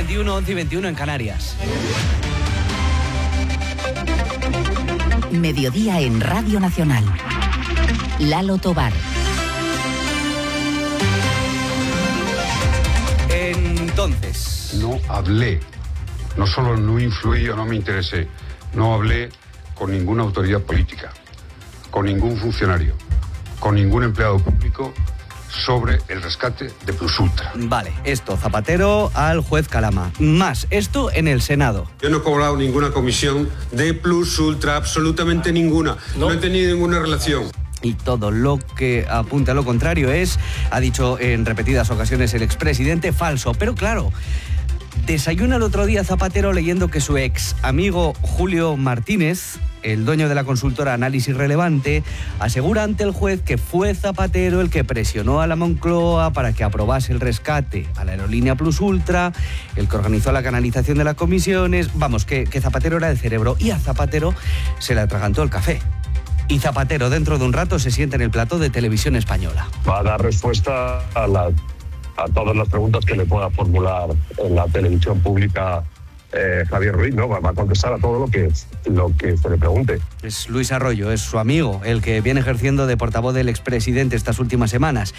10:21, 11:21 en Canarias. Mediodía en Radio Nacional. Lalo Tobar. Entonces... No hablé, no solo no influí o no me interesé, no hablé con ninguna autoridad política, con ningún funcionario, con ningún empleado público sobre el rescate de Plus Ultra. Vale, esto, Zapatero al juez Calama. Más, esto en el Senado. Yo no he cobrado ninguna comisión de Plus Ultra, absolutamente ninguna. No he tenido ninguna relación. Y todo lo que apunta a lo contrario ha dicho en repetidas ocasiones el expresidente, falso. Pero claro, desayuna el otro día Zapatero leyendo que su ex amigo Julio Martínez, el dueño de la consultora Análisis Relevante, asegura ante el juez que fue Zapatero el que presionó a la Moncloa para que aprobase el rescate a la aerolínea Plus Ultra, el que organizó la canalización de las comisiones. Vamos, que Zapatero era el cerebro y a Zapatero se le atragantó el café. Y Zapatero dentro de un rato se sienta en el plató de Televisión Española. Va a dar respuesta a todas las preguntas que le pueda formular en la televisión pública Javier Ruiz, ¿no? Va a contestar a todo lo que se le pregunte. Es Luis Arroyo, es su amigo, el que viene ejerciendo de portavoz del expresidente estas últimas semanas.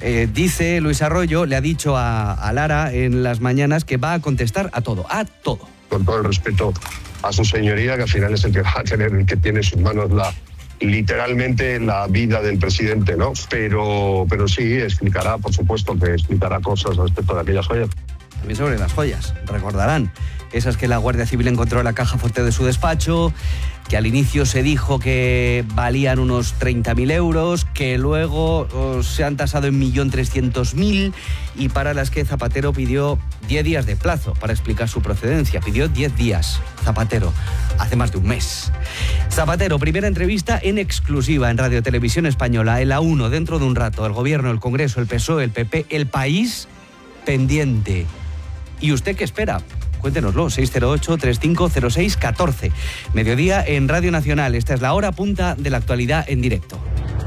Dice Luis Arroyo, le ha dicho a Lara en las mañanas que va a contestar a todo, Con todo el respeto a su señoría, que al final es el que va a tener, el que tiene en sus manos literalmente la vida del presidente, ¿no? Pero sí, explicará, por supuesto, que explicará cosas respecto de aquellas joyas. También sobre las joyas, recordarán, esas que la Guardia Civil encontró en la caja fuerte de su despacho, que al inicio se dijo que valían unos 30.000 euros, que luego se han tasado en 1.300.000 y para las que Zapatero pidió 10 días de plazo para explicar su procedencia. Pidió 10 días, Zapatero, hace más de un mes. Zapatero, primera entrevista en exclusiva en Radio Televisión Española, en la 1, dentro de un rato. El Gobierno, el Congreso, el PSOE, el PP, el país pendiente. ¿Y usted qué espera? Cuéntenoslo, 608-3506-14. Mediodía en Radio Nacional. Esta es la hora punta de la actualidad en directo.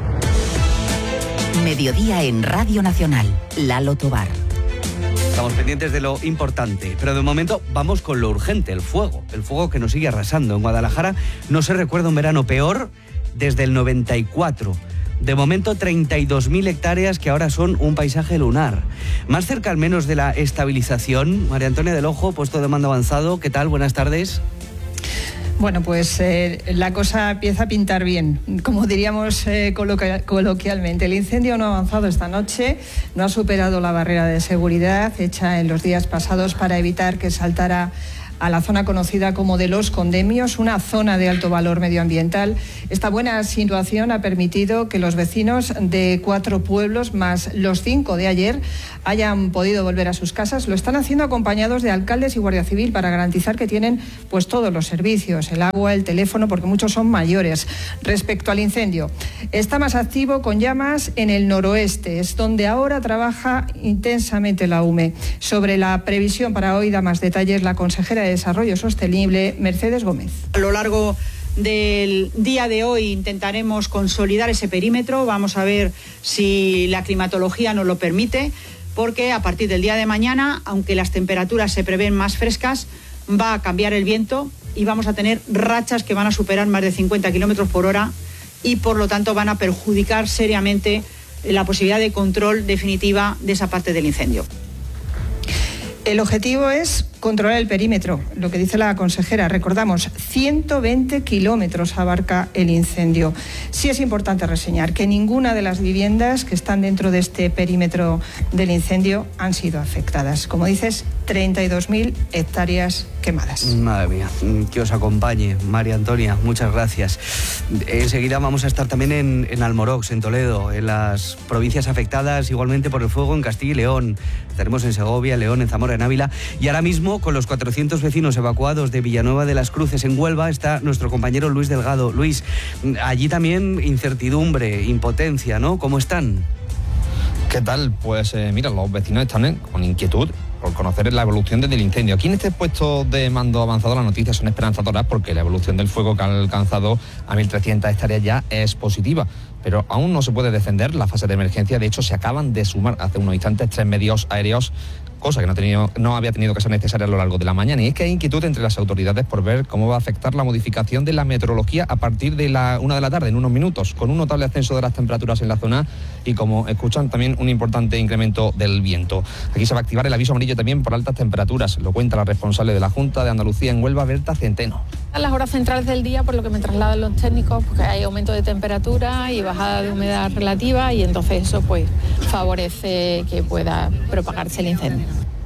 Mediodía en Radio Nacional. Lalo Tobar. Estamos pendientes de lo importante, pero de momento vamos con lo urgente, el fuego que nos sigue arrasando. En Guadalajara no se recuerda un verano peor desde el 94. De momento 32.000 hectáreas que ahora son un paisaje lunar. Más cerca al menos de la estabilización. María Antonia del Ojo, puesto de mando avanzado. ¿Qué tal? Buenas tardes. Bueno, pues la cosa empieza a pintar bien, como diríamos coloquialmente. El incendio no ha avanzado esta noche, no ha superado la barrera de seguridad hecha en los días pasados para evitar que saltara a la zona conocida como de Los Condemios, una zona de alto valor medioambiental. Esta buena situación ha permitido que los vecinos de 4 pueblos, más los 5 de ayer, hayan podido volver a sus casas. Lo están haciendo acompañados de alcaldes y Guardia Civil para garantizar que tienen pues todos los servicios, el agua, el teléfono, porque muchos son mayores. Respecto al incendio, está más activo con llamas en el noroeste, es donde ahora trabaja intensamente la UME. Sobre la previsión para hoy da más detalles la consejera de Desarrollo Sostenible, Mercedes Gómez. A lo largo del día de hoy intentaremos consolidar ese perímetro, vamos a ver si la climatología nos lo permite, porque a partir del día de mañana, aunque las temperaturas se prevén más frescas, va a cambiar el viento y vamos a tener rachas que van a superar más de 50 kilómetros por hora y por lo tanto van a perjudicar seriamente la posibilidad de control definitiva de esa parte del incendio. El objetivo es controlar el perímetro, lo que dice la consejera. Recordamos, 120 kilómetros abarca el incendio. Sí es importante reseñar que ninguna de las viviendas que están dentro de este perímetro del incendio han sido afectadas. Como dices, 32.000 hectáreas quemadas. Madre mía, que os acompañe, María Antonia, muchas gracias. Enseguida vamos a estar también en Almorox, en Toledo, en las provincias afectadas igualmente por el fuego en Castilla y León. Estaremos en Segovia, León, en Zamora, en Ávila. Y ahora mismo, con los 400 vecinos evacuados de Villanueva de las Cruces, en Huelva, está nuestro compañero Luis Delgado. Luis, allí también incertidumbre, impotencia, ¿no? ¿Cómo están? ¿Qué tal? Pues mira, los vecinos están con inquietud por conocer la evolución del incendio. Aquí en este puesto de mando avanzado las noticias son esperanzadoras porque la evolución del fuego que ha alcanzado a 1.300 hectáreas ya es positiva. Pero aún no se puede defender la fase de emergencia. De hecho, se acaban de sumar hace unos instantes 3 medios aéreos cosa que no había tenido que ser necesaria a lo largo de la mañana. Y es que hay inquietud entre las autoridades por ver cómo va a afectar la modificación de la meteorología a partir de la 1 de la tarde, en unos minutos, con un notable ascenso de las temperaturas en la zona y, como escuchan, también un importante incremento del viento. Aquí se va a activar el aviso amarillo también por altas temperaturas, lo cuenta la responsable de la Junta de Andalucía en Huelva, Berta Centeno. A las horas centrales del día, por lo que me trasladan los técnicos, porque hay aumento de temperatura y bajada de humedad relativa, y entonces eso pues favorece que pueda propagarse el incendio.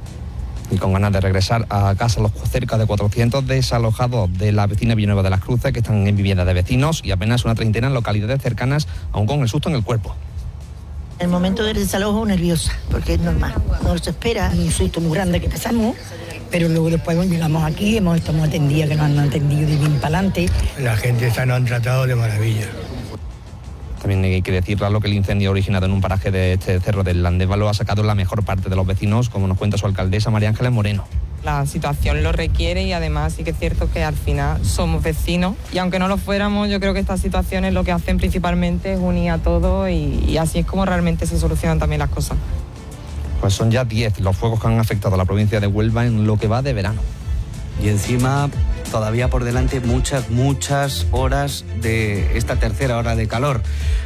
Y con ganas de regresar a casa los cerca de 400 desalojados de la vecina Villanueva de las Cruces, que están en vivienda de vecinos, y apenas una treintena en localidades cercanas, aún con el susto en el cuerpo. En el momento del desalojo, nerviosa, porque es normal, no se espera, un susto muy grande que pasamos, pero luego después llegamos aquí, estamos atendidos, que nos han atendido de bien para adelante. La gente nos han tratado de maravilla. También hay que decir, Lalo, que el incendio originado en un paraje de este cerro del Landévalo ha sacado la mejor parte de los vecinos, como nos cuenta su alcaldesa María Ángeles Moreno. La situación lo requiere y además sí que es cierto que al final somos vecinos y aunque no lo fuéramos, yo creo que estas situaciones lo que hacen principalmente es unir a todos y así es como realmente se solucionan también las cosas. Pues son ya 10 los fuegos que han afectado a la provincia de Huelva en lo que va de verano. Y encima todavía por delante muchas horas de esta tercera hora de calor.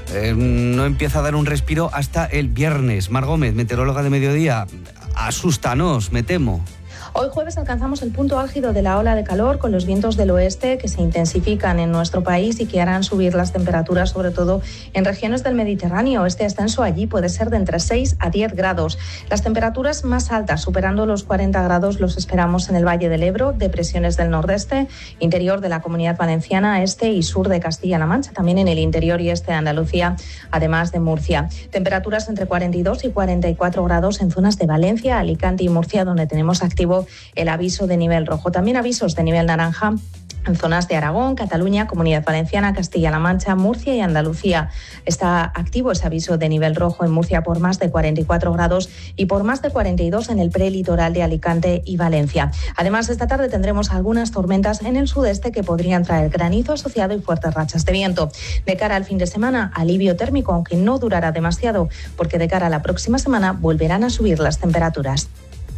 No empieza a dar un respiro hasta el viernes. Mar Gómez, meteoróloga de Mediodía, asústanos, me temo. Hoy jueves alcanzamos el punto álgido de la ola de calor con los vientos del oeste que se intensifican en nuestro país y que harán subir las temperaturas, sobre todo en regiones del Mediterráneo. Este ascenso allí puede ser de entre 6 a 10 grados. Las temperaturas más altas, superando los 40 grados, los esperamos en el Valle del Ebro, depresiones del nordeste, interior de la Comunidad Valenciana, este y sur de Castilla-La Mancha, también en el interior y este de Andalucía, además de Murcia. Temperaturas entre 42 y 44 grados en zonas de Valencia, Alicante y Murcia, donde tenemos activo el aviso de nivel rojo. También avisos de nivel naranja en zonas de Aragón, Cataluña, Comunidad Valenciana, Castilla-La Mancha, Murcia y Andalucía. Está activo ese aviso de nivel rojo en Murcia por más de 44 grados y por más de 42 en el prelitoral de Alicante y Valencia. Además, esta tarde tendremos algunas tormentas en el sudeste que podrían traer granizo asociado y fuertes rachas de viento. De cara al fin de semana, alivio térmico, aunque no durará demasiado, porque de cara a la próxima semana volverán a subir las temperaturas.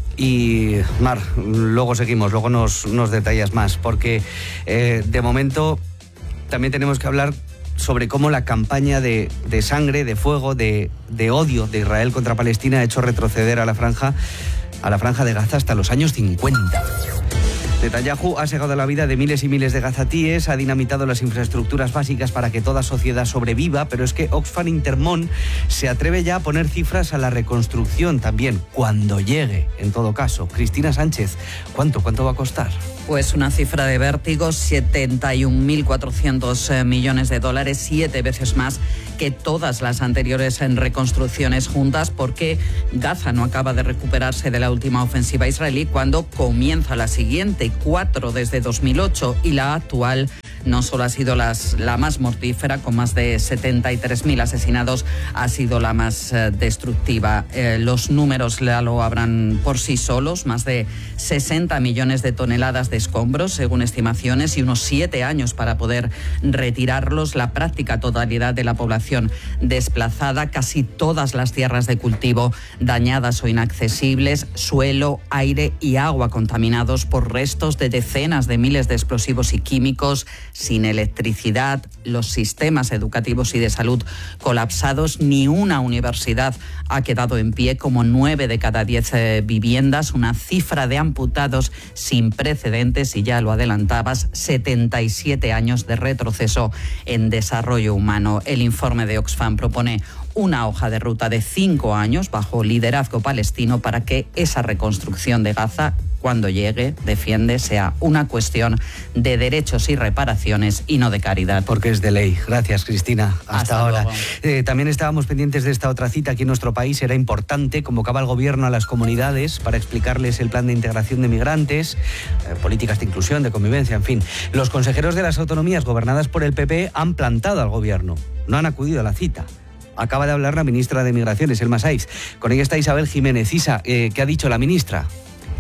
Y Mar, luego seguimos, luego nos detallas más, porque de momento también tenemos que hablar sobre cómo la campaña de sangre, de fuego, de odio de Israel contra Palestina ha hecho retroceder a la franja de Gaza hasta los años 50. Netanyahu ha segado la vida de miles y miles de gazatíes, ha dinamitado las infraestructuras básicas para que toda sociedad sobreviva, pero es que Oxfam Intermón se atreve ya a poner cifras a la reconstrucción también, cuando llegue, en todo caso. Cristina Sánchez, ¿cuánto va a costar? Pues una cifra de vértigo, 71.400 millones de dólares, 7 veces más que todas las anteriores en reconstrucciones juntas, porque Gaza no acaba de recuperarse de la última ofensiva israelí cuando comienza la siguiente, 4 desde 2008, y la actual no solo ha sido la más mortífera, con más de 73.000 asesinados, ha sido la más destructiva. Los números lo habrán por sí solos, más de 60 millones de toneladas de escombros, según estimaciones, y unos 7 años para poder retirarlos. La práctica totalidad de la población desplazada, casi todas las tierras de cultivo dañadas o inaccesibles, suelo, aire y agua contaminados por restos de decenas de miles de explosivos y químicos, sin electricidad, los sistemas educativos y de salud colapsados. Ni una universidad ha quedado en pie, como 9 de cada 10 viviendas, una cifra de amputados sin precedentes, y ya lo adelantabas, 77 años de retroceso en desarrollo humano. El informe de Oxfam propone una hoja de ruta de 5 años bajo liderazgo palestino para que esa reconstrucción de Gaza, cuando llegue, defiende, sea una cuestión de derechos y reparaciones y no de caridad. Porque es de ley. Gracias, Cristina. Hasta ahora. También estábamos pendientes de esta otra cita aquí en nuestro país. Era importante. Convocaba el gobierno a las comunidades para explicarles el plan de integración de migrantes, políticas de inclusión, de convivencia, en fin. Los consejeros de las autonomías gobernadas por el PP han plantado al gobierno. No han acudido a la cita. Acaba de hablar la ministra de Migraciones, Elma Saiz. Con ella está Isabel Jiménez. Isa, ¿qué ha dicho la ministra?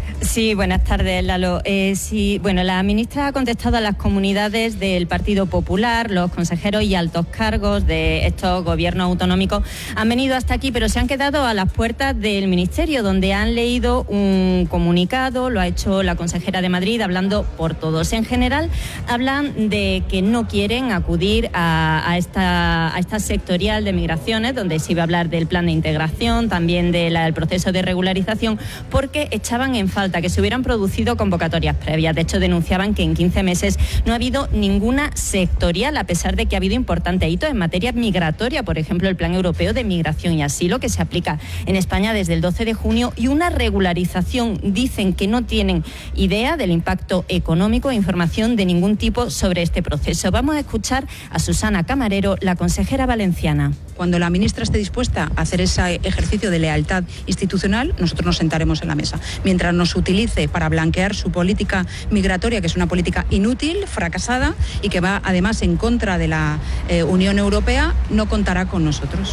Sí, buenas tardes, Lalo. La ministra ha contestado a las comunidades del Partido Popular, los consejeros y altos cargos de estos gobiernos autonómicos han venido hasta aquí, pero se han quedado a las puertas del Ministerio, donde han leído un comunicado, lo ha hecho la consejera de Madrid, hablando por todos. En general, hablan de que no quieren acudir a esta sectorial de migraciones, donde se iba a hablar del plan de integración, también del proceso de regularización, porque echaban en falta que se hubieran producido convocatorias previas. De hecho, denunciaban que en 15 meses no ha habido ninguna sectorial, a pesar de que ha habido importantes hitos en materia migratoria, por ejemplo, el Plan Europeo de Migración y Asilo, que se aplica en España desde el 12 de junio, y una regularización. Dicen que no tienen idea del impacto económico e información de ningún tipo sobre este proceso. Vamos a escuchar a Susana Camarero, la consejera valenciana. Cuando la ministra esté dispuesta a hacer ese ejercicio de lealtad institucional, nosotros nos sentaremos en la mesa. Mientras nos utilice para blanquear su política migratoria, que es una política inútil, fracasada y que va además en contra de la Unión Europea, no contará con nosotros.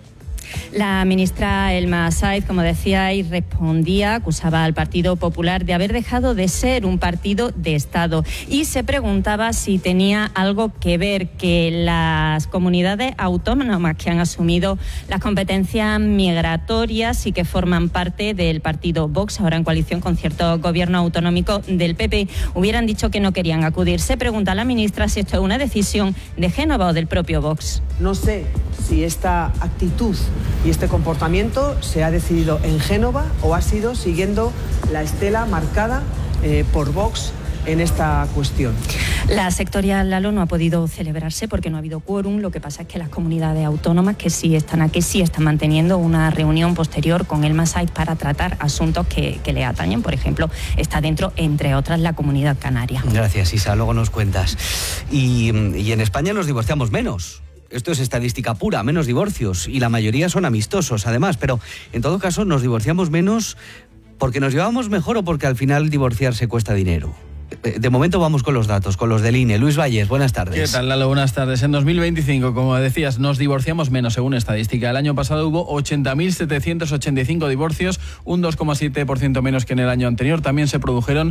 La ministra Elma Sáez, como decíais, respondía, acusaba al Partido Popular de haber dejado de ser un partido de Estado y se preguntaba si tenía algo que ver que las comunidades autónomas que han asumido las competencias migratorias y que forman parte del partido Vox, ahora en coalición con ciertos gobiernos autonómicos del PP, hubieran dicho que no querían acudir. Se pregunta a la ministra si esto es una decisión de Génova o del propio Vox. No sé si esta actitud y este comportamiento se ha decidido en Génova o ha sido siguiendo la estela marcada por Vox en esta cuestión. La sectorial, Lalo, no ha podido celebrarse porque no ha habido quórum. Lo que pasa es que las comunidades autónomas que sí están aquí sí están manteniendo una reunión posterior con Elma Sáez para tratar asuntos que le atañen. Por ejemplo, está dentro, entre otras, la Comunidad Canaria. Gracias, Isa. Luego nos cuentas. Y en España nos divorciamos menos. Esto es estadística pura, menos divorcios, y la mayoría son amistosos, además, pero en todo caso nos divorciamos menos porque nos llevamos mejor o porque al final divorciarse cuesta dinero. De momento vamos con los datos, con los del INE. Luis Valles, buenas tardes. ¿Qué tal, Lalo? Buenas tardes. En 2025, como decías, nos divorciamos menos según estadística. El año pasado hubo 80.785 divorcios, un 2,7% menos que en el año anterior. También se produjeron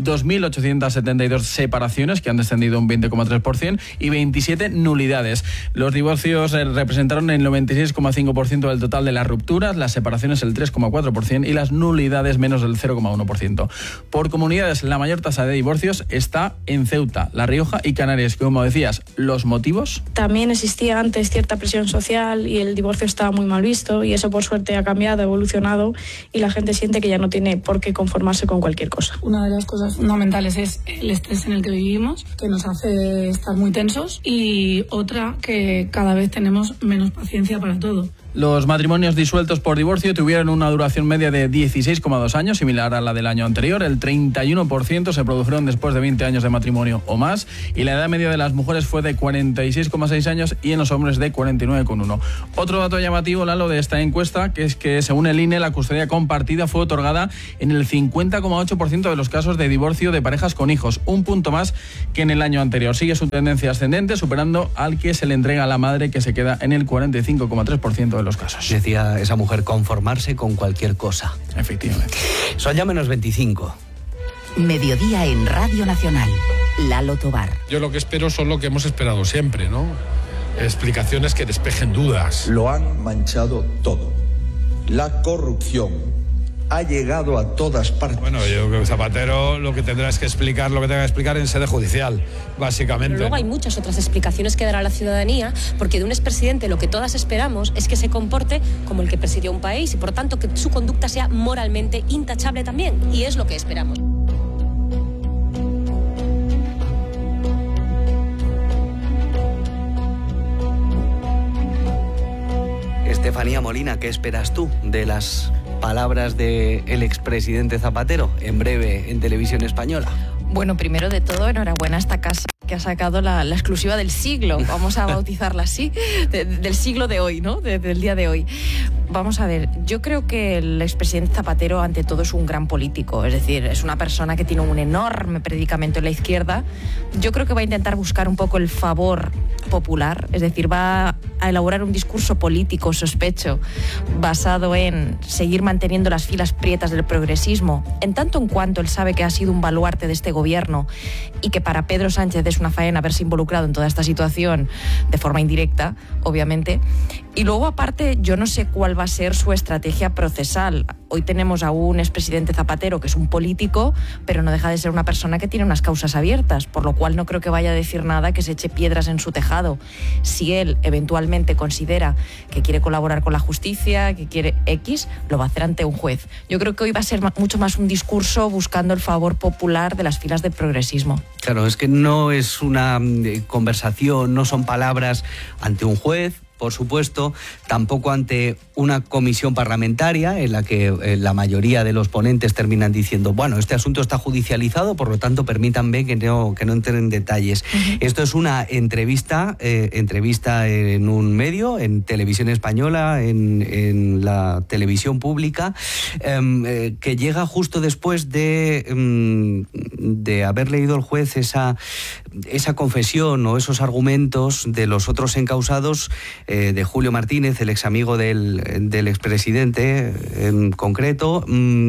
2.872 separaciones, que han descendido un 20,3%, y 27 nulidades. Los divorcios representaron el 96,5% del total de las rupturas, las separaciones el 3,4% y las nulidades menos del 0,1%. Por comunidades, la mayor tasa de divorcios está en Ceuta, La Rioja y Canarias. Como decías, ¿los motivos? También existía antes cierta presión social y el divorcio estaba muy mal visto, y eso por suerte ha cambiado, ha evolucionado, y la gente siente que ya no tiene por qué conformarse con cualquier cosa. Una de las cosas fundamentales es el estrés en el que vivimos, que nos hace estar muy tensos, y otra, que cada vez tenemos menos paciencia para todo. Los matrimonios disueltos por divorcio tuvieron una duración media de 16,2 años, similar a la del año anterior. El 31% se produjeron después de 20 años de matrimonio o más, y la edad media de las mujeres fue de 46,6 años y en los hombres de 49,1. Otro dato llamativo, Lalo, de esta encuesta, que es que según el INE, la custodia compartida fue otorgada en el 50,8% de los casos de divorcio de parejas con hijos, un punto más que en el año anterior. Sigue su tendencia ascendente, superando al que se le entrega a la madre, que se queda en el 45,3% de los casos. Decía esa mujer, conformarse con cualquier cosa. Efectivamente. Son ya menos 25. Mediodía en Radio Nacional. Lalo Tobar. Yo lo que espero son lo que hemos esperado siempre, ¿no? Explicaciones que despejen dudas. Lo han manchado todo. La corrupción ha llegado a todas partes. Bueno, yo creo que Zapatero lo que tendrá es que explicar lo que tenga que explicar en sede judicial, básicamente. Pero luego hay muchas otras explicaciones que dará la ciudadanía, porque de un expresidente lo que todas esperamos es que se comporte como el que presidió un país, y por tanto que su conducta sea moralmente intachable también, y es lo que esperamos. Estefanía Molina, ¿qué esperas tú de las palabras del expresidente Zapatero en breve en Televisión Española? Bueno, primero de todo, enhorabuena a esta casa que ha sacado la exclusiva del siglo, vamos a bautizarla así, del siglo de hoy, ¿no? Del día de hoy. Vamos a ver, yo creo que el expresidente Zapatero ante todo es un gran político, es decir, es una persona que tiene un enorme predicamento en la izquierda. Yo creo que va a intentar buscar un poco el favor popular, es decir, va a elaborar un discurso político, sospecho, basado en seguir manteniendo las filas prietas del progresismo, en tanto en cuanto él sabe que ha sido un baluarte de este gobierno y que para Pedro Sánchez es una faena haberse involucrado en toda esta situación de forma indirecta, obviamente. Y luego, aparte, yo no sé cuál va a ser su estrategia procesal. Hoy tenemos a un expresidente Zapatero que es un político, pero no deja de ser una persona que tiene unas causas abiertas, por lo cual no creo que vaya a decir nada que se eche piedras en su tejado. Si él eventualmente considera que quiere colaborar con la justicia, que quiere X, lo va a hacer ante un juez. Yo creo que hoy va a ser mucho más un discurso buscando el favor popular de las filas del progresismo. Claro, es que no es una conversación, no son palabras ante un juez, por supuesto, tampoco ante una comisión parlamentaria en la que la mayoría de los ponentes terminan diciendo, bueno, este asunto está judicializado, por lo tanto permítanme que no entren en detalles. Esto es una entrevista en un medio, en Televisión Española, en la televisión pública, que llega justo después de haber leído el juez esa confesión o esos argumentos de los otros encausados, de Julio Martínez, el ex amigo del expresidente en concreto,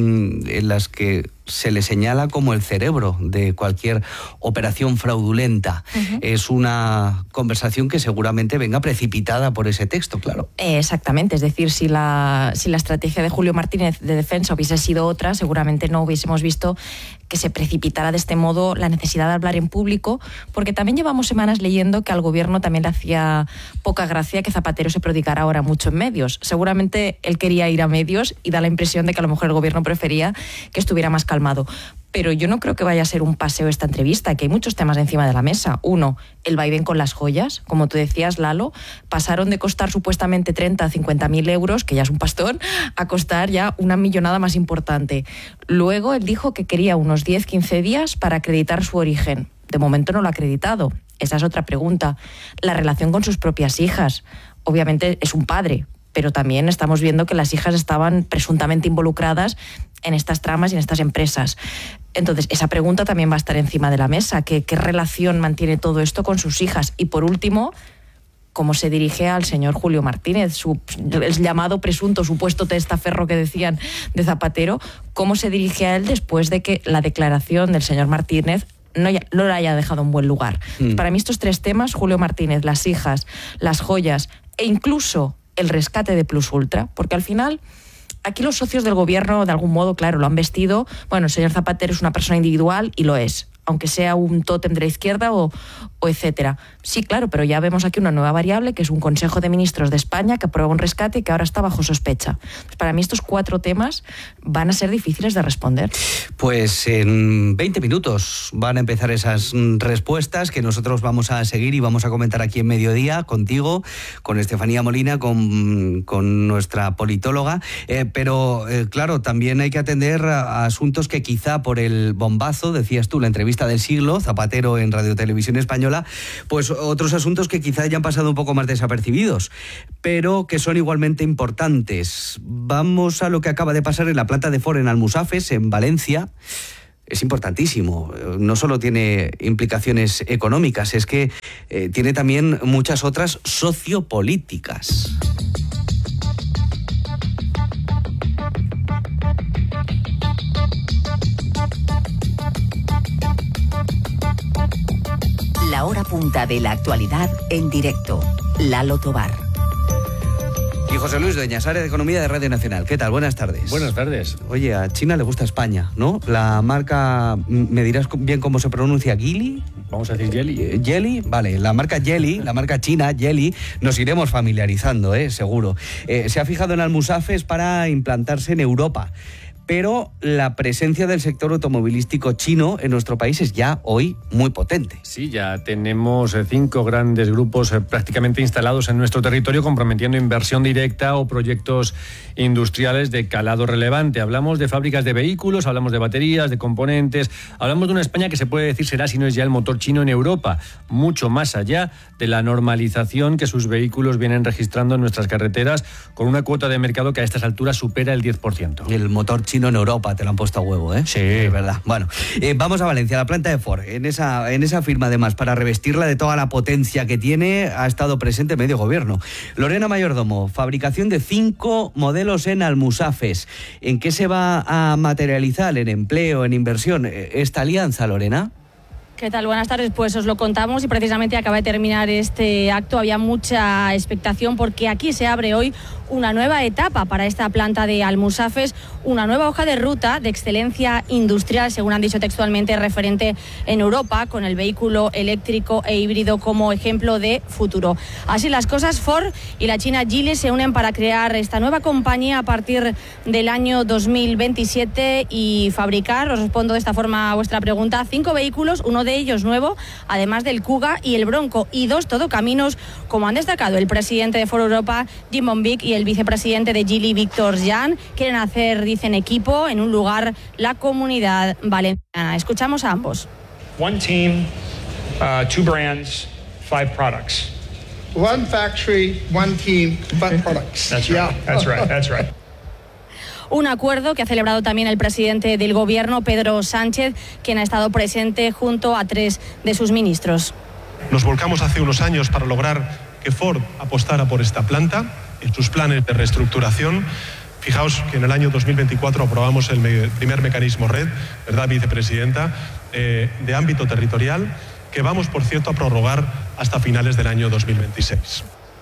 en las que se le señala como el cerebro de cualquier operación fraudulenta. Es una conversación que seguramente venga precipitada por ese texto, claro. Exactamente, es decir, si la estrategia de Julio Martínez de defensa hubiese sido otra, seguramente no hubiésemos visto que se precipitara de este modo la necesidad de hablar en público, porque también llevamos semanas leyendo que al gobierno también le hacía poca gracia que Zapatero se prodicara ahora mucho en medios. Seguramente él quería ir a medios y da la impresión de que a lo mejor el gobierno prefería que estuviera más calmado. Pero yo no creo que vaya a ser un paseo esta entrevista, que hay muchos temas encima de la mesa. Uno, el vaivén con las joyas. Como tú decías, Lalo, pasaron de costar supuestamente 30 a 50.000 euros, que ya es un pastón, a costar ya una millonada más importante. Luego, él dijo que quería unos 10-15 días para acreditar su origen. De momento no lo ha acreditado. Esa es otra pregunta. La relación con sus propias hijas. Obviamente es un padre, pero también estamos viendo que las hijas estaban presuntamente involucradas en estas tramas y en estas empresas. Entonces, esa pregunta también va a estar encima de la mesa. ¿Qué relación mantiene todo esto con sus hijas? Y por último, ¿cómo se dirige al señor Julio Martínez, el llamado presunto, supuesto testaferro que decían de Zapatero? ¿Cómo se dirige a él después de que la declaración del señor Martínez no lo haya dejado en buen lugar? Para mí estos tres temas, Julio Martínez, las hijas, las joyas e incluso el rescate de Plus Ultra, porque al final aquí los socios del gobierno de algún modo, claro, lo han vestido. Bueno, el señor Zapatero es una persona individual y lo es, aunque sea un tótem de la izquierda o etcétera. Sí, claro, pero ya vemos aquí una nueva variable, que es un Consejo de Ministros de España que aprueba un rescate y que ahora está bajo sospecha. Pues para mí estos 4 temas van a ser difíciles de responder. Pues en 20 minutos van a empezar esas respuestas que nosotros vamos a seguir y vamos a comentar aquí en Mediodía contigo, con Estefanía Molina, con nuestra politóloga. Pero claro, también hay que atender a asuntos que quizá por el bombazo, decías tú, la entrevista del siglo, Zapatero en Radio Televisión Española, pues otros asuntos que quizá hayan pasado un poco más desapercibidos, pero que son igualmente importantes. Vamos a lo que acaba de pasar en la planta de Ford en Almusafes, en Valencia. Es importantísimo. No solo tiene implicaciones económicas, es que tiene también muchas otras sociopolíticas. La hora punta de la actualidad en directo. Lalo Tobar. Y José Luis Dueñas, área de Economía de Radio Nacional. ¿Qué tal? Buenas tardes. Buenas tardes. Oye, a China le gusta España, ¿no? La marca, ¿me dirás bien cómo se pronuncia? ¿Geely? Vamos a decir Geely. ¿Geely? Vale, la marca Geely, la marca china, Geely, nos iremos familiarizando, seguro. Se ha fijado en Almusafes para implantarse en Europa. Pero la presencia del sector automovilístico chino en nuestro país es ya hoy muy potente. Sí, ya tenemos 5 grandes grupos prácticamente instalados en nuestro territorio, comprometiendo inversión directa o proyectos industriales de calado relevante. Hablamos de fábricas de vehículos, hablamos de baterías, de componentes. Hablamos de una España que se puede decir será, si no es ya el motor chino en Europa, mucho más allá de la normalización que sus vehículos vienen registrando en nuestras carreteras, con una cuota de mercado que a estas alturas supera el 10%. El motor chino Chino, en Europa te lo han puesto a huevo, ¿eh? Sí. Es verdad. Bueno, vamos a Valencia, la planta de Ford. En esa firma, además, para revestirla de toda la potencia que tiene, ha estado presente medio gobierno. Lorena Mayordomo, fabricación de 5 modelos en Almusafes. ¿En qué se va a materializar? ¿En empleo, en inversión? ¿Esta alianza, Lorena? ¿Qué tal? Buenas tardes. Pues os lo contamos y precisamente acaba de terminar este acto. Había mucha expectación porque aquí se abre hoy una nueva etapa para esta planta de Almusafes, una nueva hoja de ruta de excelencia industrial, según han dicho textualmente, referente en Europa, con el vehículo eléctrico e híbrido como ejemplo de futuro. Así las cosas, Ford y la china Geely se unen para crear esta nueva compañía a partir del año 2027 y fabricar, os respondo de esta forma a vuestra pregunta, 5 vehículos, uno de ellos nuevo, además del Kuga y el Bronco, y 2 todocaminos, como han destacado el presidente de Ford Europa, Jim Bonvic, y el vicepresidente de Geely, Víctor Jan. Quieren hacer, dicen, equipo en un lugar, la Comunidad Valenciana. Escuchamos a ambos. One team, 2 brands, 5 products. One factory, one team, but products. That's right. That's right. That's right. Un acuerdo que ha celebrado también el presidente del Gobierno, Pedro Sánchez, quien ha estado presente junto a 3 de sus ministros. Nos volcamos hace unos años para lograr que Ford apostara por esta planta en sus planes de reestructuración. Fijaos que en el año 2024 aprobamos el primer mecanismo red, ¿verdad, vicepresidenta?, de ámbito territorial, que vamos, por cierto, a prorrogar hasta finales del año 2026.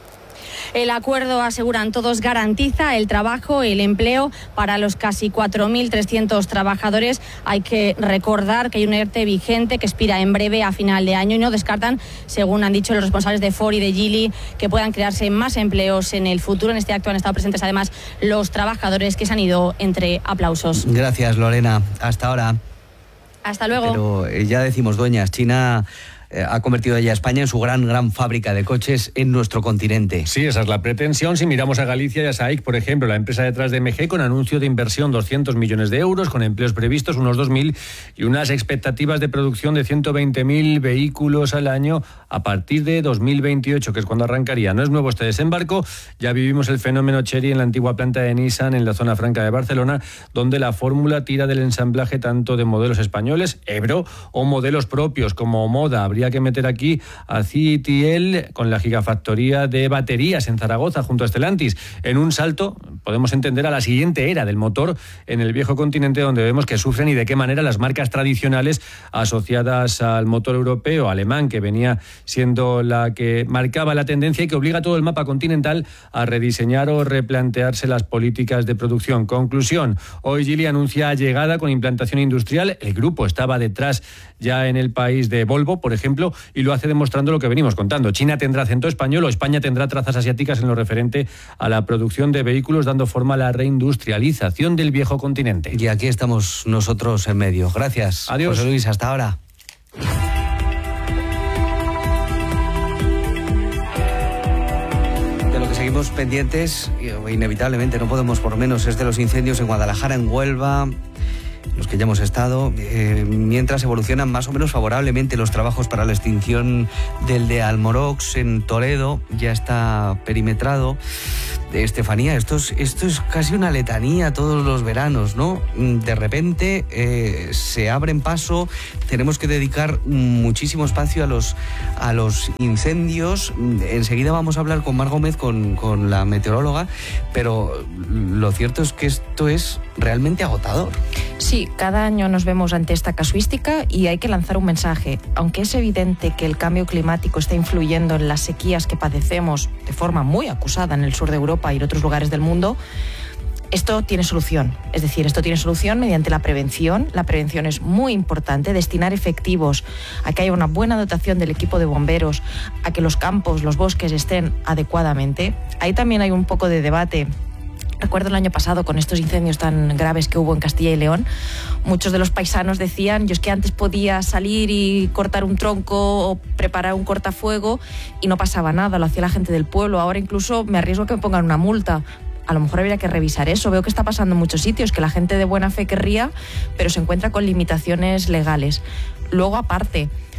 El acuerdo, aseguran todos, garantiza el trabajo, el empleo para los casi 4.300 trabajadores. Hay que recordar que hay un ERTE vigente que expira en breve, a final de año, y no descartan, según han dicho los responsables de Ford y de Geely, que puedan crearse más empleos en el futuro. En este acto han estado presentes además los trabajadores, que se han ido entre aplausos. Gracias, Lorena. Hasta ahora. Hasta luego. Pero ya decimos, dueñas, China ha convertido ya a España en su gran fábrica de coches en nuestro continente. Sí, esa es la pretensión. Si miramos a Galicia y a SAIC, por ejemplo, la empresa detrás de MG, con anuncio de inversión 200 millones de euros, con empleos previstos unos 2.000 y unas expectativas de producción de 120.000 vehículos al año a partir de 2028, que es cuando arrancaría. No es nuevo este desembarco, ya vivimos el fenómeno Chery en la antigua planta de Nissan en la zona franca de Barcelona, donde la fórmula tira del ensamblaje tanto de modelos españoles, Ebro, o modelos propios como Moda. Habría que meter aquí a CITL con la gigafactoría de baterías en Zaragoza junto a Stellantis. En un salto podemos entender a la siguiente era del motor en el viejo continente, donde vemos que sufren y de qué manera las marcas tradicionales asociadas al motor europeo, alemán, que venía siendo la que marcaba la tendencia y que obliga a todo el mapa continental a rediseñar o replantearse las políticas de producción. Conclusión, hoy Geely anuncia llegada con implantación industrial. El grupo estaba detrás ya en el país de Volvo, por ejemplo, y lo hace demostrando lo que venimos contando. China tendrá acento español o España tendrá trazas asiáticas en lo referente a la producción de vehículos, dando forma a la reindustrialización del viejo continente. Y aquí estamos nosotros en medio. Gracias. Adiós. José Luis, hasta ahora. De lo que seguimos pendientes, inevitablemente no podemos por menos, es de los incendios en Guadalajara, en Huelva, los que ya hemos estado, mientras evolucionan más o menos favorablemente los trabajos para la extinción del de Almorox en Toledo. Ya está perimetrado. Estefanía, esto es casi una letanía todos los veranos, ¿no? De repente se abren paso, tenemos que dedicar muchísimo espacio a los incendios. Enseguida vamos a hablar con Mar Gómez, con la meteoróloga, pero lo cierto es que esto es realmente agotador. Sí, cada año nos vemos ante esta casuística y hay que lanzar un mensaje. Aunque es evidente que el cambio climático está influyendo en las sequías que padecemos de forma muy acusada en el sur de Europa y en otros lugares del mundo, esto tiene solución. Es decir, esto tiene solución mediante la prevención. La prevención es muy importante, destinar efectivos a que haya una buena dotación del equipo de bomberos, a que los campos, los bosques estén adecuadamente. Ahí también hay un poco de debate. Recuerdo el año pasado, con estos incendios tan graves que hubo en Castilla y León, muchos de los paisanos decían: yo es que antes podía salir y cortar un tronco o preparar un cortafuego y no pasaba nada, lo hacía la gente del pueblo. Ahora incluso me arriesgo a que me pongan una multa. A lo mejor habría que revisar eso. Veo que está pasando en muchos sitios, que la gente de buena fe querría, pero se encuentra con limitaciones legales. Luego, aparte,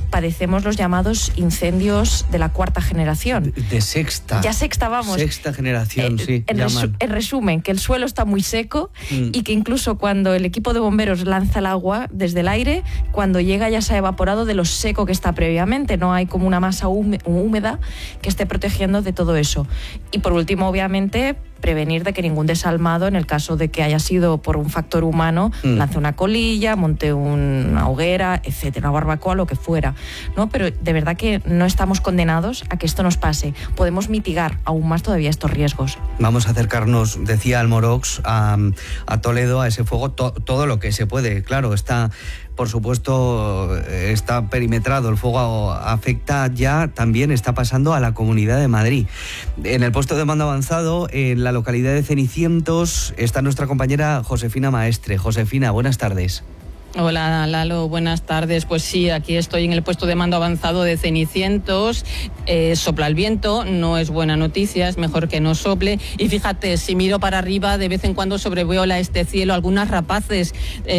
padecemos los llamados incendios de la cuarta generación. De sexta. Ya sexta, vamos. Sexta generación, sí. En resumen, que el suelo está muy seco y que incluso cuando el equipo de bomberos lanza el agua desde el aire, cuando llega ya se ha evaporado de lo seco que está previamente. No hay como una masa húmeda que esté protegiendo de todo eso. Y por último, obviamente, prevenir de que ningún desalmado, en el caso de que haya sido por un factor humano, lance una colilla, monte una hoguera, etcétera, una barbacoa, lo que fuera, ¿no? Pero de verdad que no estamos condenados a que esto nos pase. Podemos mitigar aún más todavía estos riesgos. Vamos a acercarnos, decía Almorox, a Toledo, a ese fuego, todo lo que se puede. Claro, está... Por supuesto, está perimetrado, el fuego afecta ya, también está pasando a la Comunidad de Madrid. En el puesto de mando avanzado, en la localidad de Cenicientos, está nuestra compañera Josefina Maestre. Josefina, buenas tardes. Hola Lalo, buenas tardes. Pues sí, aquí estoy en el puesto de mando avanzado de Cenicientos. Sopla el viento, no es buena noticia, es mejor que no sople. Y fíjate, si miro para arriba, de vez en cuando sobrevuela este cielo algunas rapaces.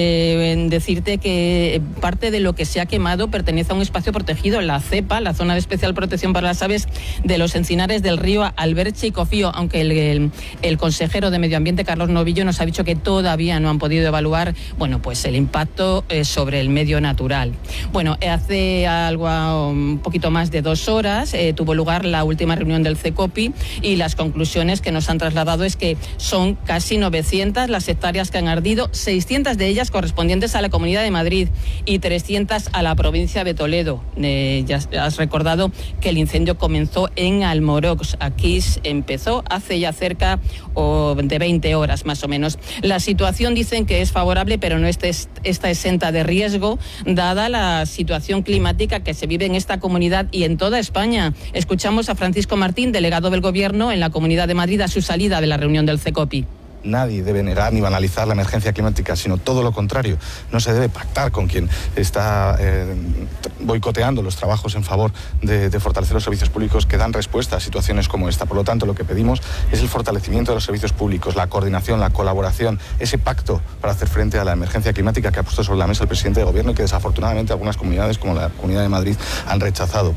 En decirte que parte de lo que se ha quemado pertenece a un espacio protegido, la CEPA, la Zona de Especial Protección para las Aves de los Encinares del Río Alberche y Cofío, aunque el consejero de Medio Ambiente, Carlos Novillo, nos ha dicho que todavía no han podido evaluar, bueno, pues el impacto sobre el medio natural. Bueno, hace algo, un poquito más de 2 horas, tuvo lugar la última reunión del CECOPI y las conclusiones que nos han trasladado es que son casi 900 las hectáreas que han ardido, 600 de ellas correspondientes a la Comunidad de Madrid y 300 a la provincia de Toledo. Ya has recordado que el incendio comenzó en Almorox. Aquí empezó hace ya cerca de 20 horas más o menos. La situación dicen que es favorable, pero no está exenta de riesgo, dada la situación climática que se vive en esta comunidad y en toda España. Escuchamos a Francisco Martín, delegado del Gobierno en la Comunidad de Madrid, a su salida de la reunión del CECOPI. Nadie debe negar ni banalizar la emergencia climática, sino todo lo contrario. No se debe pactar con quien está boicoteando los trabajos en favor de fortalecer los servicios públicos que dan respuesta a situaciones como esta. Por lo tanto, lo que pedimos es el fortalecimiento de los servicios públicos, la coordinación, la colaboración, ese pacto para hacer frente a la emergencia climática que ha puesto sobre la mesa el presidente de Gobierno y que desafortunadamente algunas comunidades, como la Comunidad de Madrid, han rechazado.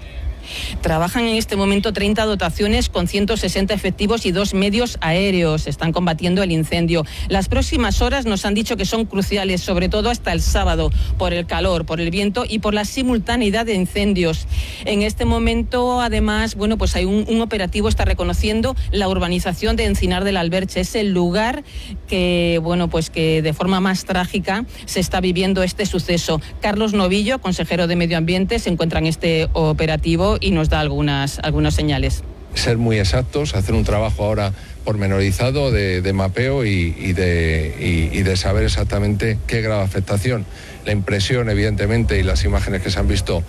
Trabajan en este momento 30 dotaciones con 160 efectivos y 2 medios aéreos. Están combatiendo el incendio. Las próximas horas nos han dicho que son cruciales, sobre todo hasta el sábado, por el calor, por el viento y por la simultaneidad de incendios. En este momento, además, bueno, pues hay un operativo, está reconociendo la urbanización de Encinar del Alberche. Es el lugar que, bueno, pues que de forma más trágica se está viviendo este suceso. Carlos Novillo, consejero de Medio Ambiente, se encuentra en este operativo y nos da algunas señales. Ser muy exactos, hacer un trabajo ahora pormenorizado de mapeo y de saber exactamente qué grado de afectación. La impresión, evidentemente, y las imágenes que se han visto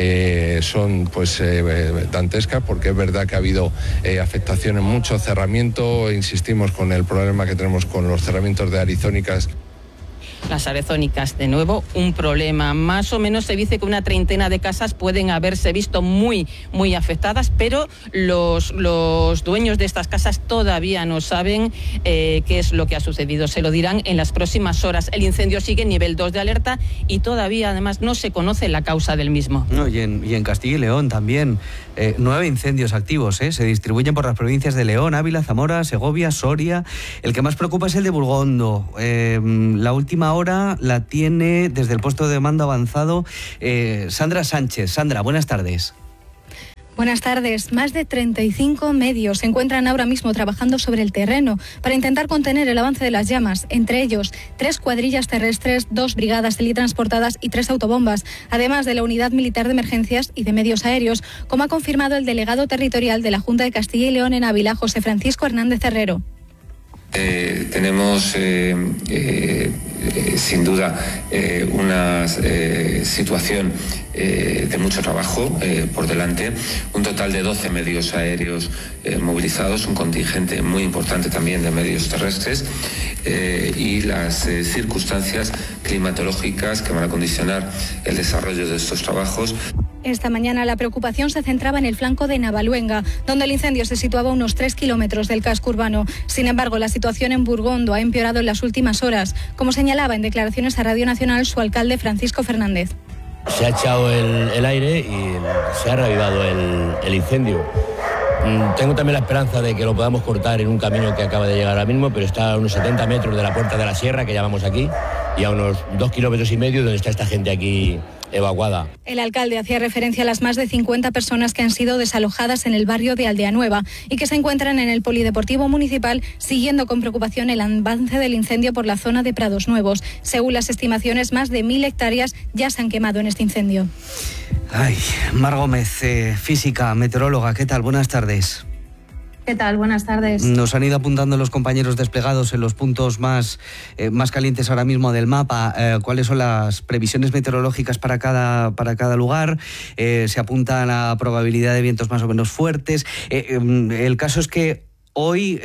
son pues dantescas, porque es verdad que ha habido afectación en mucho cerramiento. Insistimos con el problema que tenemos con los cerramientos de arizónicas. Las arizónicas, de nuevo, un problema. Más o menos se dice que una treintena de casas pueden haberse visto muy afectadas, pero los dueños de estas casas todavía no saben qué es lo que ha sucedido. Se lo dirán en las próximas horas. El incendio sigue en nivel 2 de alerta y todavía, además, no se conoce la causa del mismo. No, y en Castilla y León también 9 incendios activos, se distribuyen por las provincias de León, Ávila, Zamora, Segovia, Soria. El que más preocupa es el de Burgondo. La última hora la tiene desde el puesto de mando avanzado Sandra Sánchez. Sandra, buenas tardes. Buenas tardes. Más de 35 medios se encuentran ahora mismo trabajando sobre el terreno para intentar contener el avance de las llamas, entre ellos 3 cuadrillas terrestres, 2 brigadas teletransportadas y 3 autobombas, además de la Unidad Militar de Emergencias y de Medios Aéreos, como ha confirmado el delegado territorial de la Junta de Castilla y León en Ávila, José Francisco Hernández Herrero. Tenemos sin duda una situación de mucho trabajo por delante, un total de 12 medios aéreos movilizados, un contingente muy importante también de medios terrestres y las circunstancias climatológicas que van a condicionar el desarrollo de estos trabajos. Esta mañana la preocupación se centraba en el flanco de Navaluenga, donde el incendio se situaba a unos 3 kilómetros del casco urbano. Sin embargo, la situación en Burgondo ha empeorado en las últimas horas, como señalaba en declaraciones a Radio Nacional su alcalde Francisco Fernández. se ha echado el aire y se ha reavivado el incendio. Tengo también la esperanza de que lo podamos cortar en un camino que acaba de llegar ahora mismo, pero está a unos 70 metros de la Puerta de la Sierra, que llamamos aquí, y a unos 2,5 kilómetros donde está esta gente aquí evacuada. El alcalde hacía referencia a las más de 50 personas que han sido desalojadas en el barrio de Aldea Nueva y que se encuentran en el polideportivo municipal, siguiendo con preocupación el avance del incendio por la zona de Prados Nuevos. Según las estimaciones, más de 1.000 hectáreas ya se han quemado en este incendio. Ay, Mar Gómez, física, meteoróloga, ¿qué tal? Buenas tardes. ¿Qué tal? Buenas tardes. Nos han ido apuntando los compañeros desplegados en los puntos más calientes ahora mismo del mapa. ¿Cuáles son las previsiones meteorológicas para cada lugar? Se apuntan a probabilidad de vientos más o menos fuertes. El caso es que hoy,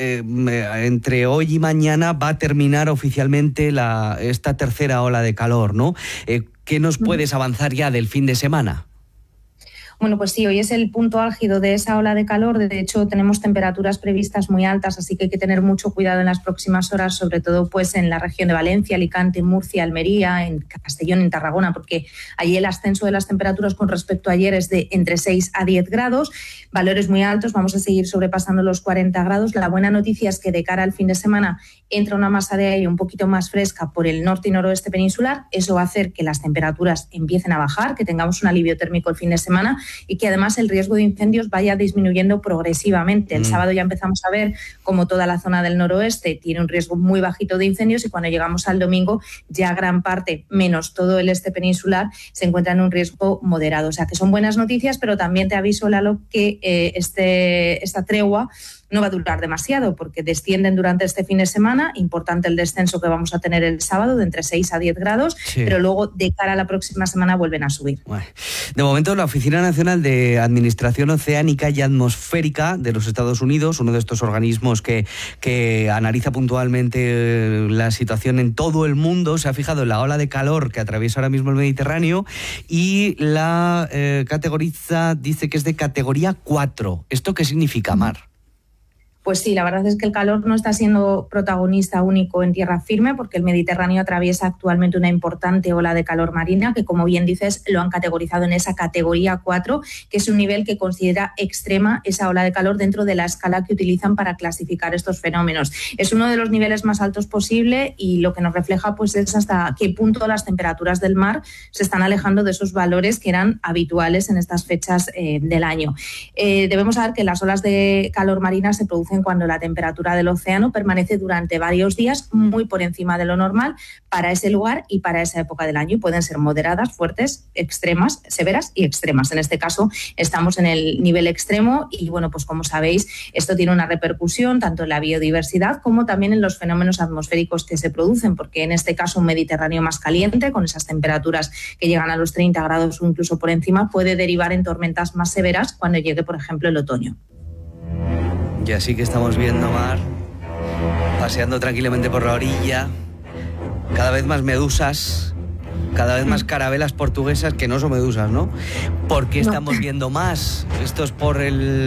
entre hoy y mañana, va a terminar oficialmente esta tercera ola de calor, ¿no? ¿Qué nos puedes avanzar ya del fin de semana? Bueno, pues sí, hoy es el punto álgido de esa ola de calor. De hecho, tenemos temperaturas previstas muy altas, así que hay que tener mucho cuidado en las próximas horas, sobre todo pues en la región de Valencia, Alicante, Murcia, Almería, en Castellón, en Tarragona, porque allí el ascenso de las temperaturas con respecto a ayer es de entre 6 a 10 grados, valores muy altos, vamos a seguir sobrepasando los 40 grados. La buena noticia es que de cara al fin de semana entra una masa de aire un poquito más fresca por el norte y noroeste peninsular. Eso va a hacer que las temperaturas empiecen a bajar, que tengamos un alivio térmico el fin de semana y que además el riesgo de incendios vaya disminuyendo progresivamente. El sábado ya empezamos a ver como toda la zona del noroeste tiene un riesgo muy bajito de incendios y cuando llegamos al domingo ya gran parte, menos todo el este peninsular, se encuentra en un riesgo moderado. O sea que son buenas noticias, pero también te aviso, Lalo, que esta tregua no va a durar demasiado porque descienden durante este fin de semana. Importante el descenso que vamos a tener el sábado de entre 6 a 10 grados, sí. Pero luego de cara a la próxima semana vuelven a subir. Bueno, de momento la Oficina Nacional de Administración Oceánica y Atmosférica de los Estados Unidos, uno de estos organismos que analiza puntualmente la situación en todo el mundo, se ha fijado en la ola de calor que atraviesa ahora mismo el Mediterráneo y la categoriza, dice que es de categoría 4. ¿Esto qué significa, Mar? Pues sí, la verdad es que el calor no está siendo protagonista único en tierra firme porque el Mediterráneo atraviesa actualmente una importante ola de calor marina que, como bien dices, lo han categorizado en esa categoría 4, que es un nivel que considera extrema esa ola de calor dentro de la escala que utilizan para clasificar estos fenómenos. Es uno de los niveles más altos posible y lo que nos refleja pues es hasta qué punto las temperaturas del mar se están alejando de esos valores que eran habituales en estas fechas del año. Debemos saber que las olas de calor marina se producen cuando la temperatura del océano permanece durante varios días muy por encima de lo normal para ese lugar y para esa época del año y pueden ser moderadas, fuertes, extremas, severas y extremas. En este caso estamos en el nivel extremo y bueno, pues como sabéis, esto tiene una repercusión tanto en la biodiversidad como también en los fenómenos atmosféricos que se producen, porque en este caso un Mediterráneo más caliente, con esas temperaturas que llegan a los 30 grados o incluso por encima, puede derivar en tormentas más severas cuando llegue, por ejemplo, el otoño. Y así que estamos viendo Mar paseando tranquilamente por la orilla, cada vez más medusas, cada vez más carabelas portuguesas que no son medusas, ¿no? ¿Por qué estamos viendo más? Esto es por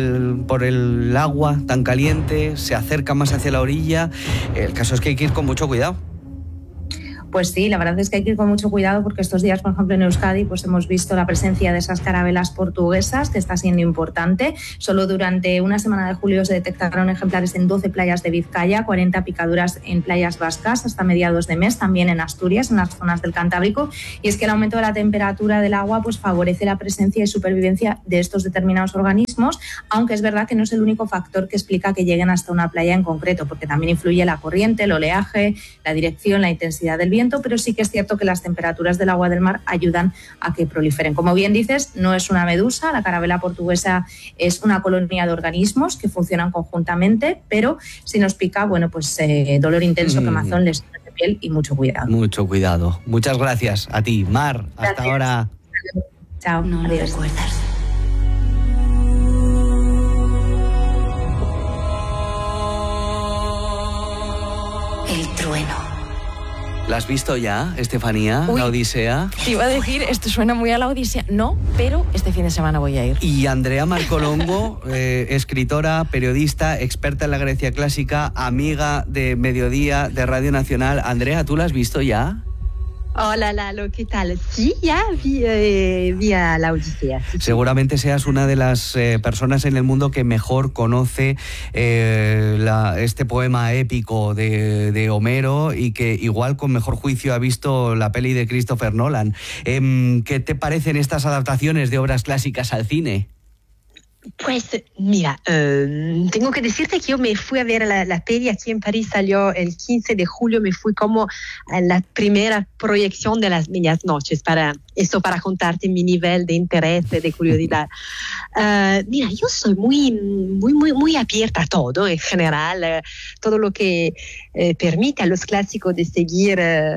el agua tan caliente, se acerca más hacia la orilla. El caso es que hay que ir con mucho cuidado. Pues sí, la verdad es que hay que ir con mucho cuidado porque estos días, por ejemplo, en Euskadi, pues hemos visto la presencia de esas carabelas portuguesas que está siendo importante. Solo durante una semana de julio se detectaron ejemplares en 12 playas de Vizcaya, 40 picaduras en playas vascas hasta mediados de mes, también en Asturias, en las zonas del Cantábrico. Y es que el aumento de la temperatura del agua pues favorece la presencia y supervivencia de estos determinados organismos, aunque es verdad que no es el único factor que explica que lleguen hasta una playa en concreto, porque también influye la corriente, el oleaje, la dirección, la intensidad del viento, pero sí que es cierto que las temperaturas del agua del mar ayudan a que proliferen. Como bien dices, no es una medusa, la carabela portuguesa es una colonia de organismos que funcionan conjuntamente, pero si nos pica, bueno, pues dolor intenso, quemazón, lesiones de piel y mucho cuidado. Mucho cuidado. Muchas gracias a ti, Mar. Gracias. Hasta ahora. Chao. No lo recuerdas. El trueno. ¿La has visto ya, Estefanía, la Odisea? Te iba a decir, esto suena muy a la Odisea. No, pero este fin de semana voy a ir. Y Andrea Marcolongo, escritora, periodista, experta en la Grecia clásica, amiga de Mediodía, de Radio Nacional. Andrea, ¿tú la has visto ya? Hola Lalo, ¿qué tal? Sí, ya vi a la Odisea. Sí. Seguramente seas una de las personas en el mundo que mejor conoce este poema épico de Homero y que igual con mejor juicio ha visto la peli de Christopher Nolan. ¿Qué te parecen estas adaptaciones de obras clásicas al cine? Pues mira, tengo que decirte que yo me fui a ver la peli aquí en París, salió el 15 de julio, me fui como a la primera proyección de las medias noches, para contarte mi nivel de interés, de curiosidad. Mira, yo soy muy abierta a todo, en general, todo lo que permite a los clásicos de seguir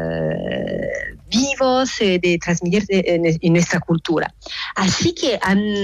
vivos, de transmitir en nuestra cultura. Así que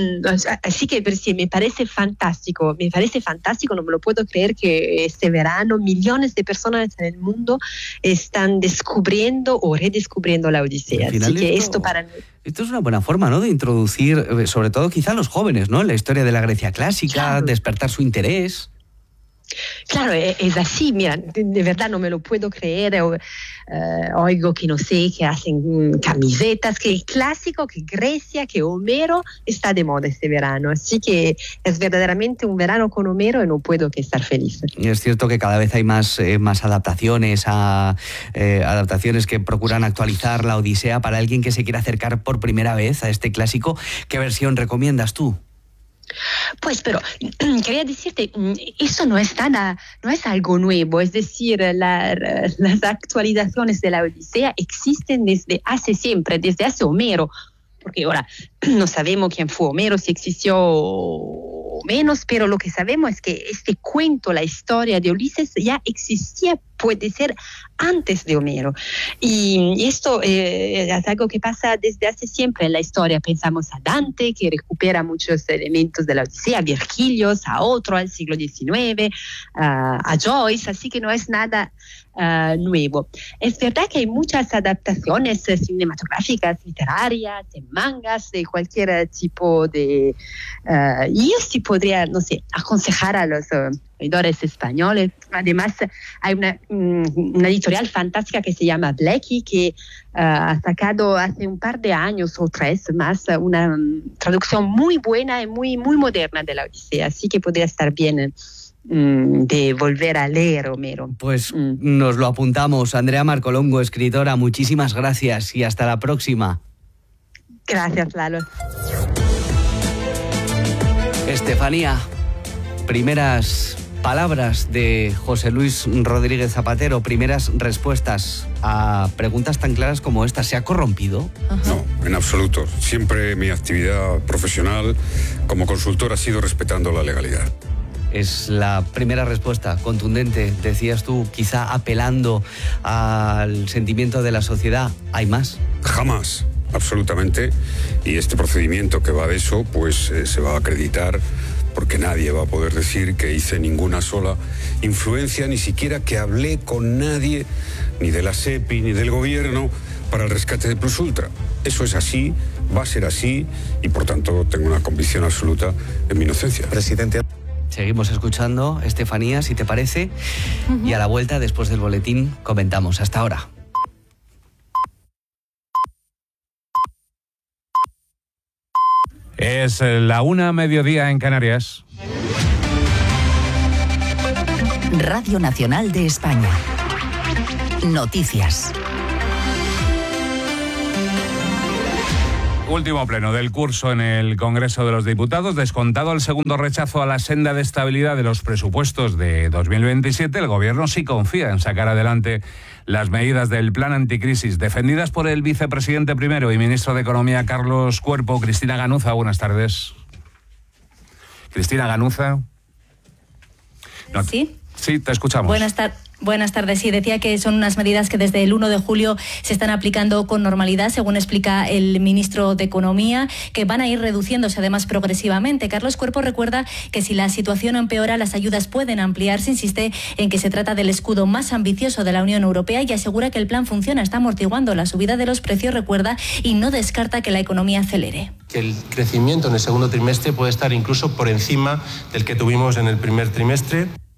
sí, me parece fantástico, no me lo puedo creer que este verano millones de personas en el mundo están descubriendo o redescubriendo la Odisea. Así que esto para mí... Esto es una buena forma, ¿no?, de introducir, sobre todo quizá a los jóvenes, ¿no?, en la historia de la Grecia clásica, claro. Despertar su interés. Claro, es así, mira, de verdad no me lo puedo creer, oigo que no sé, que hacen camisetas, que el clásico, que Grecia, que Homero está de moda este verano, así que es verdaderamente un verano con Homero y no puedo que estar feliz. Y es cierto que cada vez hay más adaptaciones, adaptaciones que procuran actualizar la Odisea para alguien que se quiera acercar por primera vez a este clásico. ¿Qué versión recomiendas tú? Pues, pero quería decirte, eso no es algo nuevo, es decir, las actualizaciones de la Odisea existen desde hace siempre, desde hace Homero, porque ahora no sabemos quién fue Homero, si existió o menos, pero lo que sabemos es que este cuento, la historia de Ulises, ya existía, puede ser antes de Homero. Y esto es algo que pasa desde hace siempre en la historia. Pensamos a Dante, que recupera muchos elementos de la Odisea, a Virgilio, a otro al siglo XIX, a Joyce, así que no es nada nuevo. Es verdad que hay muchas adaptaciones cinematográficas, literarias, de mangas, de cualquier tipo de... y yo sí podría, no sé, aconsejar a los leidores españoles. Además, hay una editorial fantástica que se llama Blackie, que ha sacado hace un par de años o 3 más una traducción muy buena y muy moderna de la Odisea, así que podría estar bien de volver a leer Homero. Pues nos lo apuntamos. Andrea Marcolongo, escritora, muchísimas gracias y hasta la próxima. Gracias, Lalo. Estefanía, primeras palabras de José Luis Rodríguez Zapatero, primeras respuestas a preguntas tan claras como esta. ¿Se ha corrompido? No, en absoluto. Siempre mi actividad profesional como consultor ha sido respetando la legalidad. Es la primera respuesta contundente, decías tú, quizá apelando al sentimiento de la sociedad. ¿Hay más? Jamás, absolutamente. Y este procedimiento que va de eso, pues se va a acreditar, porque nadie va a poder decir que hice ninguna sola influencia, ni siquiera que hablé con nadie, ni de la SEPI, ni del gobierno, para el rescate de Plus Ultra. Eso es así, va a ser así, y por tanto tengo una convicción absoluta en mi inocencia. Presidente. Seguimos escuchando, Estefanía, si te parece, y a la vuelta, después del boletín, comentamos. Hasta ahora. Es la 1:00 en Canarias. Radio Nacional de España. Noticias. Último pleno del curso en el Congreso de los Diputados. Descontado el segundo rechazo a la senda de estabilidad de los presupuestos de 2027, el Gobierno sí confía en sacar adelante las medidas del plan anticrisis defendidas por el vicepresidente primero y ministro de Economía, Carlos Cuerpo. Cristina Ganuza, buenas tardes. Cristina Ganuza. No, ¿Sí? Sí, te escuchamos. Buenas tardes. Sí, decía que son unas medidas que desde el 1 de julio se están aplicando con normalidad, según explica el ministro de Economía, que van a ir reduciéndose además progresivamente. Carlos Cuerpo recuerda que si la situación empeora, las ayudas pueden ampliarse. Insiste en que se trata del escudo más ambicioso de la Unión Europea y asegura que el plan funciona, está amortiguando la subida de los precios, recuerda, y no descarta que la economía acelere. El crecimiento en el segundo trimestre puede estar incluso por encima del que tuvimos en el primer trimestre.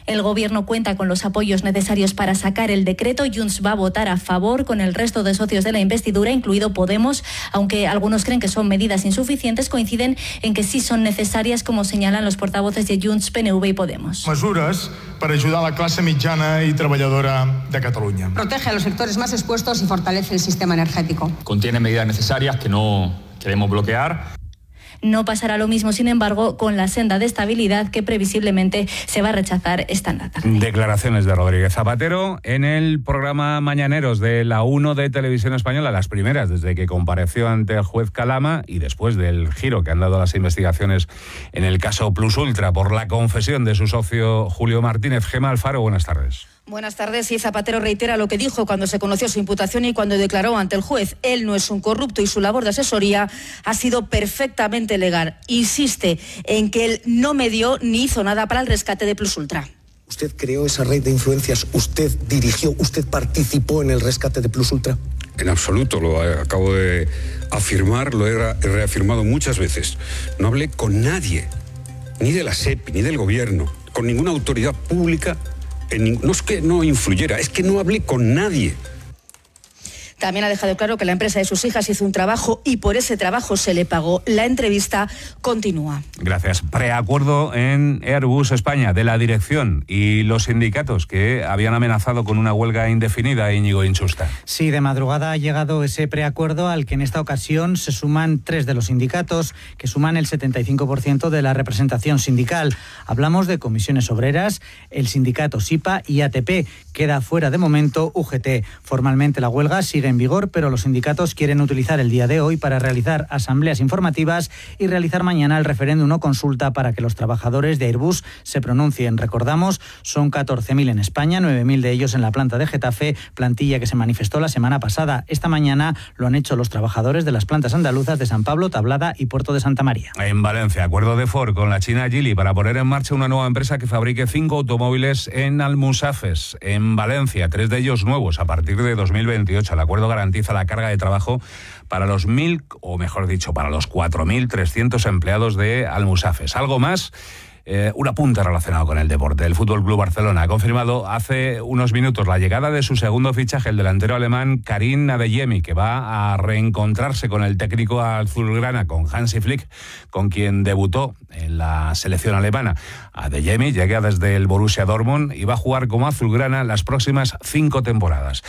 El Gobierno cuenta con los apoyos necesarios para sacar el decreto. Junts va a votar a favor con el resto de socios de la investidura, incluido Podemos, aunque algunos creen que son medidas insuficientes, coinciden en que sí son necesarias, como señalan los portavoces de Junts, PNV y Podemos. Mesures para ayudar a la clase mitjana y trabajadora de Cataluña. Protege a los sectores más expuestos y fortalece el sistema energético. Contiene medidas necesarias que no queremos bloquear. No pasará lo mismo, sin embargo, con la senda de estabilidad que previsiblemente se va a rechazar esta tarde. Declaraciones de Rodríguez Zapatero en el programa Mañaneros de la 1 de Televisión Española, las primeras desde que compareció ante el juez Calama y después del giro que han dado las investigaciones en el caso Plus Ultra por la confesión de su socio Julio Martínez. Gemma Alfaro, buenas tardes. Buenas tardes. Y Zapatero reitera lo que dijo cuando se conoció su imputación y cuando declaró ante el juez. Él no es un corrupto y su labor de asesoría ha sido perfectamente legal. Insiste en que él no medió ni hizo nada para el rescate de Plus Ultra. ¿Usted creó esa red de influencias? ¿Usted dirigió? ¿Usted participó en el rescate de Plus Ultra? En absoluto, lo acabo de afirmar, lo he reafirmado muchas veces. No hablé con nadie, ni de la SEPI, ni del gobierno, con ninguna autoridad pública. No es que no influyera, es que no hablé con nadie. También ha dejado claro que la empresa de sus hijas hizo un trabajo y por ese trabajo se le pagó. La entrevista continúa. Gracias. Preacuerdo en Airbus España de la dirección y los sindicatos que habían amenazado con una huelga indefinida, Íñigo Insusta. Sí, de madrugada ha llegado ese preacuerdo al que en esta ocasión se suman 3 de los sindicatos, que suman el 75% de la representación sindical. Hablamos de comisiones obreras, el sindicato SIPA y ATP. Queda fuera de momento UGT. Formalmente la huelga sigue en vigor, pero los sindicatos quieren utilizar el día de hoy para realizar asambleas informativas y realizar mañana el referéndum o consulta para que los trabajadores de Airbus se pronuncien. Recordamos, son 14.000 en España, 9.000 de ellos en la planta de Getafe, plantilla que se manifestó la semana pasada. Esta mañana lo han hecho los trabajadores de las plantas andaluzas de San Pablo, Tablada y Puerto de Santa María. En Valencia, acuerdo de Ford con la China Geely para poner en marcha una nueva empresa que fabrique 5 automóviles en Almusafes, en Valencia, 3 de ellos nuevos a partir de 2028. El acuerdo garantiza la carga de trabajo para los 1.000, o mejor dicho, para los 4.300 empleados de Almusafes. Algo más. Un apunte relacionado con el deporte. El Fútbol Club Barcelona ha confirmado hace unos minutos la llegada de su segundo fichaje, el delantero alemán Karim Adeyemi, que va a reencontrarse con el técnico azulgrana, con Hansi Flick, con quien debutó en la selección alemana. Adeyemi llega desde el Borussia Dortmund y va a jugar como azulgrana las próximas 5 temporadas.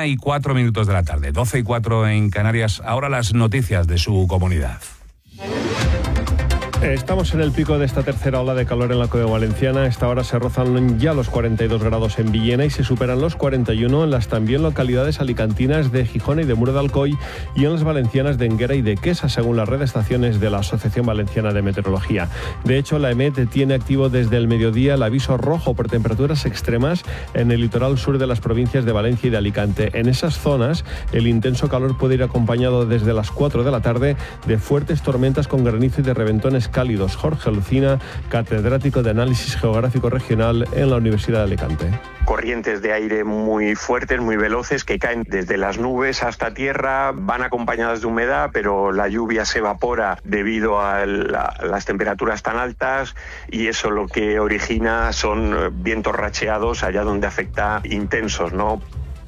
1:04 de la tarde, 12:04 en Canarias. Ahora las noticias de su comunidad. Estamos en el pico de esta tercera ola de calor en la Comunidad Valenciana. A esta hora se rozan ya los 42 grados en Villena y se superan los 41 en las también localidades alicantinas de Gijón y de Muro de Alcoy y en las valencianas de Enguera y de Quesa, según la red de estaciones de la Asociación Valenciana de Meteorología. De hecho, la EMET tiene activo desde el mediodía el aviso rojo por temperaturas extremas en el litoral sur de las provincias de Valencia y de Alicante. En esas zonas, el intenso calor puede ir acompañado desde las 4 de la tarde de fuertes tormentas con granizo y de reventones cálidos. Jorge Lucina, catedrático de Análisis Geográfico Regional en la Universidad de Alicante. Corrientes de aire muy fuertes, muy veloces, que caen desde las nubes hasta tierra, van acompañadas de humedad, pero la lluvia se evapora debido a las temperaturas tan altas y eso lo que origina son vientos racheados allá donde afecta intensos, ¿no?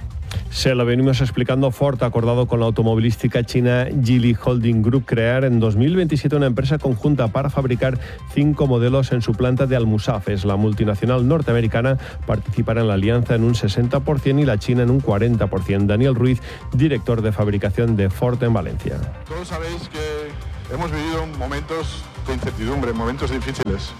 Se lo venimos explicando. Ford ha acordado con la automovilística china Geely Holding Group crear en 2027 una empresa conjunta para fabricar 5 modelos en su planta de Almusafes. La multinacional norteamericana participará en la alianza en un 60% y la china en un 40%. Daniel Ruiz, director de fabricación de Ford en Valencia. Todos sabéis que hemos vivido momentos de incertidumbre, momentos difíciles.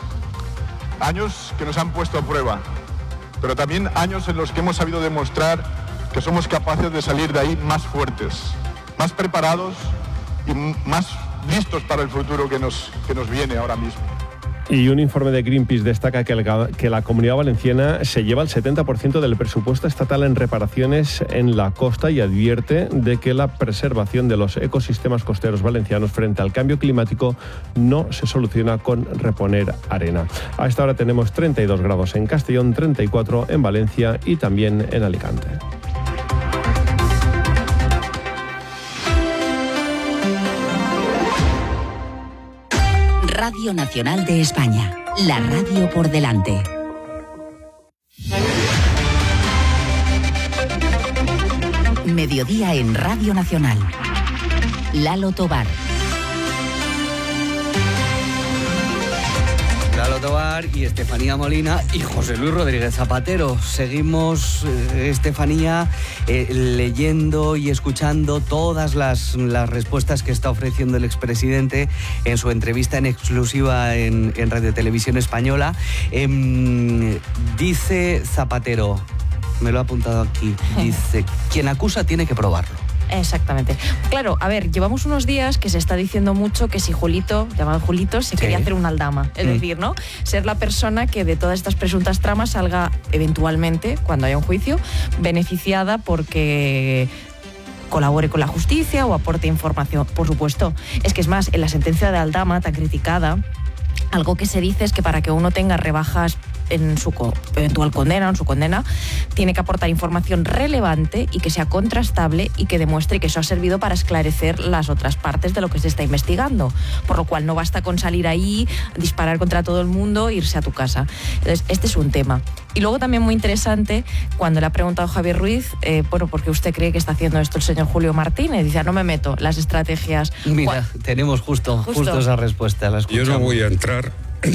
Años que nos han puesto a prueba, pero también años en los que hemos sabido demostrar que somos capaces de salir de ahí más fuertes, más preparados y más listos para el futuro que nos viene ahora mismo. Y un informe de Greenpeace destaca que la Comunidad Valenciana se lleva el 70% del presupuesto estatal en reparaciones en la costa y advierte de que la preservación de los ecosistemas costeros valencianos frente al cambio climático no se soluciona con reponer arena. A esta hora tenemos 32 grados en Castellón, 34 en Valencia y también en Alicante. Radio Nacional de España, la radio por delante. mediodía en Radio Nacional. Lalo Tobar. Lalo Tobar y Estefanía Molina y José Luis Rodríguez Zapatero. Seguimos, Estefanía, leyendo y escuchando todas las respuestas que está ofreciendo el expresidente en su entrevista en exclusiva en Radio Televisión Española. Dice Zapatero, me lo ha apuntado aquí, dice, quien acusa tiene que probarlo. Exactamente. Claro, a ver, llevamos unos días que se está diciendo mucho que si Julito, llamado Julito, se quería hacer una aldama. Es decir, ¿no? Ser la persona que de todas estas presuntas tramas salga eventualmente, cuando haya un juicio, beneficiada porque colabore con la justicia o aporte información. Por supuesto. Es que es más, en la sentencia de Aldama, tan criticada, algo que se dice es que para que uno tenga rebajas en su eventual condena, en su condena, tiene que aportar información relevante y que sea contrastable y que demuestre que eso ha servido para esclarecer las otras partes de lo que se está investigando. Por lo cual no basta con salir ahí, disparar contra todo el mundo e irse a tu casa. Entonces, este es un tema. Y luego también muy interesante, cuando le ha preguntado Javier Ruiz, ¿por qué usted cree que está haciendo esto el señor Julio Martínez? Dice, no me meto, las estrategias... Mira, tenemos justo esa respuesta. La Yo no voy a entrar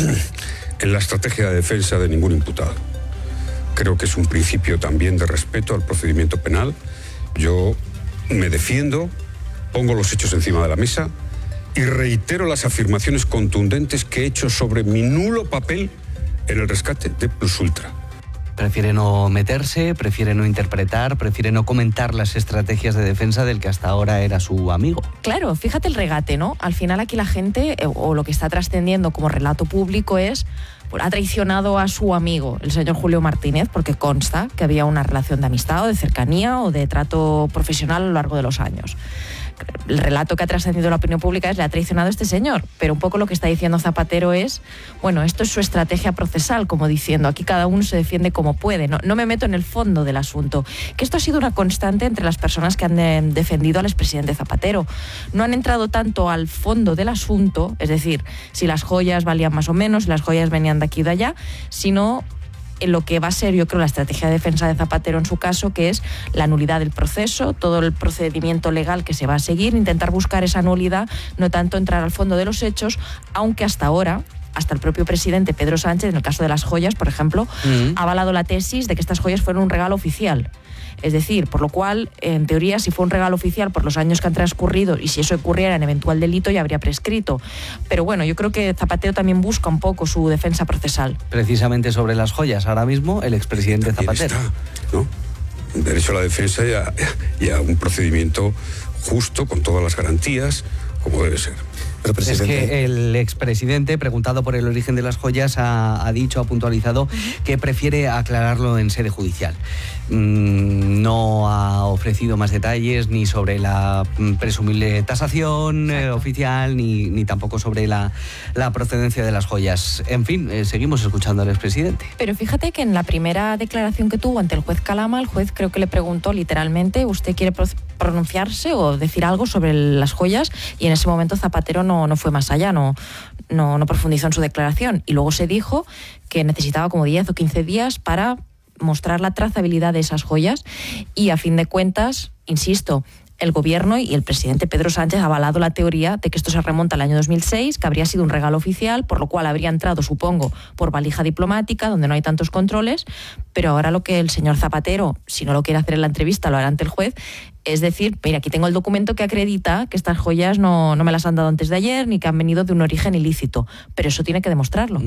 en la estrategia de defensa de ningún imputado. Creo que es un principio también de respeto al procedimiento penal. Yo me defiendo, pongo los hechos encima de la mesa y reitero las afirmaciones contundentes que he hecho sobre mi nulo papel en el rescate de Plus Ultra. Prefiere no meterse, prefiere no interpretar, prefiere no comentar las estrategias de defensa del que hasta ahora era su amigo. Claro, fíjate el regate, ¿no? Al final aquí la gente, o lo que está trascendiendo como relato público es, ha traicionado a su amigo, el señor Julio Martínez, porque consta que había una relación de amistad o de cercanía o de trato profesional a lo largo de los años. El relato que ha trascendido la opinión pública es, le ha traicionado a este señor, pero un poco lo que está diciendo Zapatero es, bueno, esto es su estrategia procesal, como diciendo, aquí cada uno se defiende como puede, no me meto en el fondo del asunto, que esto ha sido una constante entre las personas que han defendido al expresidente Zapatero. No han entrado tanto al fondo del asunto, es decir, si las joyas valían más o menos, si las joyas venían de aquí o de allá, sino en lo que va a ser, yo creo, la estrategia de defensa de Zapatero en su caso, que es la nulidad del proceso, todo el procedimiento legal que se va a seguir, intentar buscar esa nulidad, no tanto entrar al fondo de los hechos, aunque hasta ahora, hasta el propio presidente Pedro Sánchez, en el caso de las joyas, por ejemplo, ha avalado la tesis de que estas joyas fueron un regalo oficial. Es decir, por lo cual, en teoría, si fue un regalo oficial por los años que han transcurrido y si eso ocurriera en eventual delito, ya habría prescrito. Pero bueno, yo creo que Zapatero también busca un poco su defensa procesal. Precisamente sobre las joyas, ahora mismo, el expresidente Zapatero. Está, ¿no? Derecho a la defensa y a un procedimiento justo, con todas las garantías, como debe ser. Es que el expresidente, preguntado por el origen de las joyas, ha puntualizado que prefiere aclararlo en sede judicial. No ha ofrecido más detalles ni sobre la presumible tasación oficial, ni tampoco sobre la procedencia de las joyas. En fin, seguimos escuchando al expresidente. Pero fíjate que en la primera declaración que tuvo ante el juez Calama, el juez creo que le preguntó literalmente, ¿usted quiere pronunciarse o decir algo sobre las joyas? Y en ese momento Zapatero no fue más allá, no profundizó en su declaración. Y luego se dijo que necesitaba como 10 o 15 días para mostrar la trazabilidad de esas joyas y, a fin de cuentas, insisto, el gobierno y el presidente Pedro Sánchez ha avalado la teoría de que esto se remonta al año 2006, que habría sido un regalo oficial, por lo cual habría entrado, supongo, por valija diplomática, donde no hay tantos controles, pero ahora lo que el señor Zapatero, si no lo quiere hacer en la entrevista, lo hará ante el juez, es decir, mira, aquí tengo el documento que acredita que estas joyas no me las han dado antes de ayer, ni que han venido de un origen ilícito, pero eso tiene que demostrarlo.